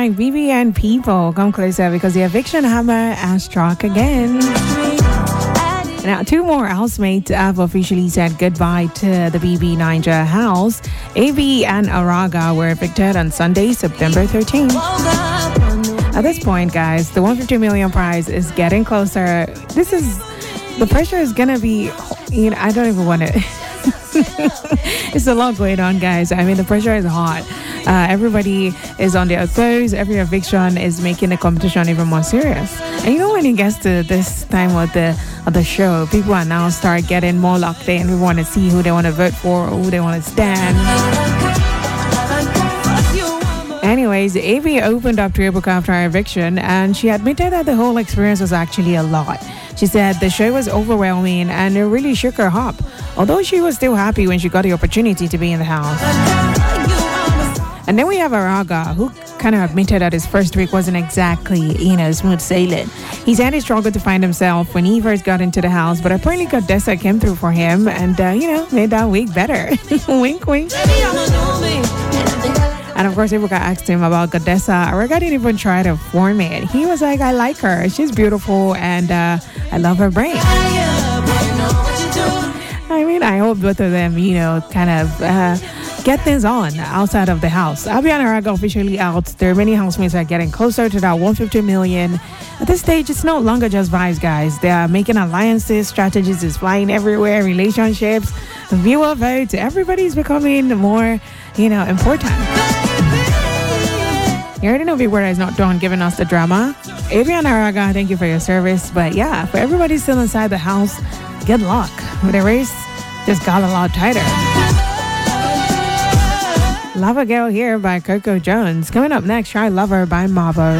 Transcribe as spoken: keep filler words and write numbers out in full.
right, B B and people, come closer because the eviction hammer has struck again. Now, two more housemates have officially said goodbye to the B B Niger house. A B and Araga were evicted on Sunday, September thirteenth. At this point, guys, the one hundred fifty million prize is getting closer. This is, the pressure is going to be, you know, I don't even want to. It's a lot going on, guys. I mean, the pressure is hot. Uh, everybody is on their toes. Every eviction is making the competition even more serious. And you know, when it gets to this time of the of the show, people are now start getting more locked in. We want to see who they want to vote for or who they want to stand. Anyways, A B opened up to Ebuka after her eviction, and she admitted that the whole experience was actually a lot. She said the show was overwhelming and it really shook her up, although she was still happy when she got the opportunity to be in the house. And then we have Araga, who kind of admitted that his first week wasn't exactly, you know, smooth sailing. He said he struggled to find himself when he first got into the house, but apparently Godessa came through for him and, uh, you know, made that week better. Wink, wink. And of course, Ebuka asked him about Godessa. Araga didn't even try to form it. He was like, I like her. She's beautiful and uh, I love her brain. I mean, I hope both of them, you know, kind of uh, get things on outside of the house. Abi and Araga officially out. There are many housemates that are getting closer to that one hundred fifty million. At this stage, it's no longer just vibes, guys. They are making alliances, strategies is flying everywhere, relationships, viewer votes. Everybody's becoming more, you know, important. You already know Big Brother is not done giving us the drama. Abi and Araga, thank you for your service. But yeah, for everybody still inside the house, good luck. The race just got a lot tighter. Lover Girl here by Coco Jones. Coming up next, try Lover by Mavo.